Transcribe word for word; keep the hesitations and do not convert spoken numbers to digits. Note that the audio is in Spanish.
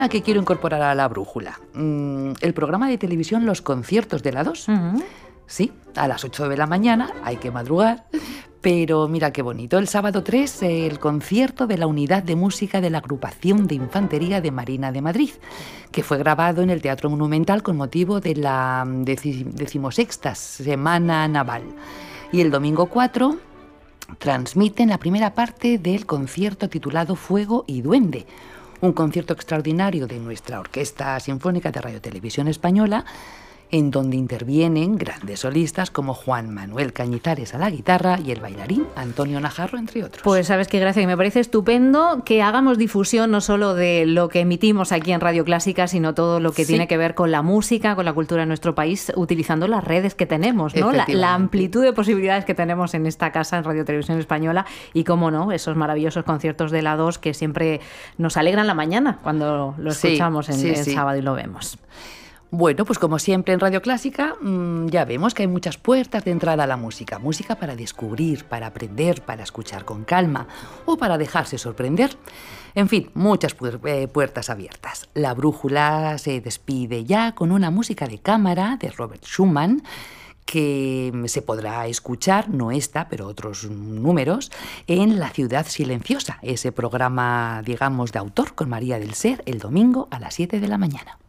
que quiero incorporar a la brújula. Mm, el programa de televisión Los Conciertos de la dos. Uh-huh. Sí, a las ocho de la mañana, hay que madrugar. Pero mira qué bonito. El sábado tres, el concierto de la Unidad de Música de la Agrupación de Infantería de Marina de Madrid, que fue grabado en el Teatro Monumental con motivo de la decimosexta Semana Naval. Y el domingo cuatro transmiten la primera parte del concierto titulado Fuego y Duende, un concierto extraordinario de nuestra Orquesta Sinfónica de Radio Televisión Española, en donde intervienen grandes solistas como Juan Manuel Cañizares a la guitarra y el bailarín Antonio Najarro, entre otros. Pues sabes qué gracia, que me parece estupendo que hagamos difusión no solo de lo que emitimos aquí en Radio Clásica, sino todo lo que sí. tiene que ver con la música, con la cultura de nuestro país, utilizando las redes que tenemos, ¿no? La, la amplitud de posibilidades que tenemos en esta casa, en Radio Televisión Española, y cómo no, esos maravillosos conciertos de la dos que siempre nos alegran la mañana cuando lo escuchamos sí, en, sí, en sí. sábado y lo vemos. Bueno, pues como siempre en Radio Clásica, mmm, ya vemos que hay muchas puertas de entrada a la música. Música para descubrir, para aprender, para escuchar con calma o para dejarse sorprender. En fin, muchas pu- eh, puertas abiertas. La brújula se despide ya con una música de cámara de Robert Schumann, que se podrá escuchar, no esta, pero otros números, en La Ciudad Silenciosa, ese programa, digamos, de autor con María del Ser, el domingo a las siete de la mañana.